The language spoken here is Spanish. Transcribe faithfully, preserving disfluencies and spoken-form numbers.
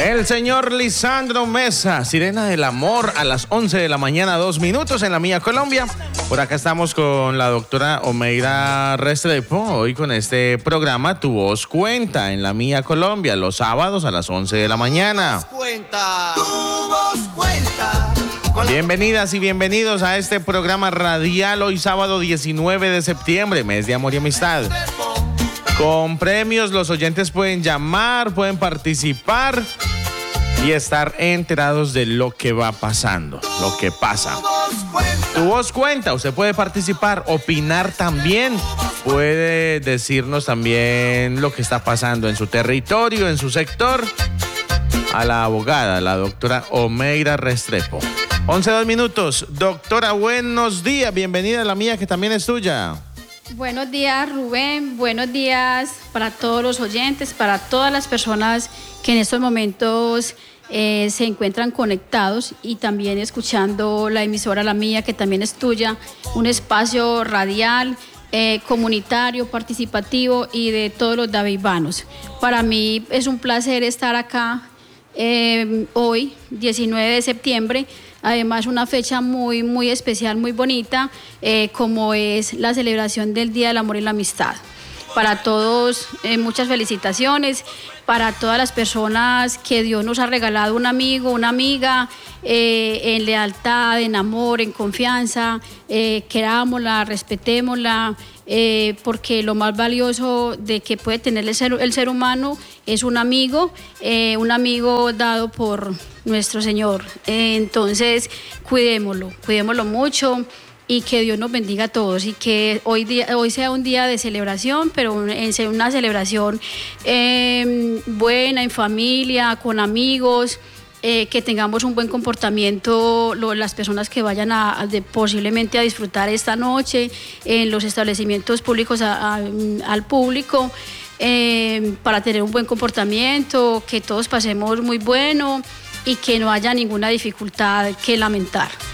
El señor Lisandro Mesa, Sirena del Amor, a las once de la mañana, dos minutos en la mía Colombia. Por acá estamos con la doctora Omeira Restrepo, hoy con este programa Tu Voz Cuenta en la mía Colombia, los sábados a las once de la mañana. Cuenta, tu voz cuenta. Bienvenidas y bienvenidos a este programa radial hoy sábado diecinueve de septiembre, mes de amor y amistad. Con premios, los oyentes pueden llamar, pueden participar y estar enterados de lo que va pasando, lo que pasa. Tu voz cuenta, usted puede participar, opinar también, puede decirnos también lo que está pasando en su territorio, en su sector, a la abogada, la doctora Omeira Restrepo. once, dos minutos. Doctora, buenos días, bienvenida a la mía que también es tuya. Buenos días, Rubén. Buenos días para todos los oyentes, para todas las personas que en estos momentos eh, se encuentran conectados y también escuchando la emisora La Mía, que también es tuya, un espacio radial, eh, comunitario, participativo y de todos los davivanos. Para mí es un placer estar acá eh, hoy, diecinueve de septiembre. Además, una fecha muy, muy especial, muy bonita, eh, como es la celebración del Día del Amor y la Amistad. Para todos, eh, muchas felicitaciones. Para todas las personas que Dios nos ha regalado un amigo, una amiga, eh, en lealtad, en amor, en confianza, eh, querámosla, respetémosla, eh, porque lo más valioso de que puede tener el ser, el ser humano es un amigo, eh, un amigo dado por nuestro Señor. Eh, entonces, cuidémoslo, cuidémoslo mucho. Y que Dios nos bendiga a todos y que hoy, día, hoy sea un día de celebración, pero una celebración eh, buena, en familia, con amigos, eh, que tengamos un buen comportamiento lo, las personas que vayan a, a de, posiblemente a disfrutar esta noche en los establecimientos públicos a, a, al público, eh, para tener un buen comportamiento, que todos pasemos muy bueno y que no haya ninguna dificultad que lamentar.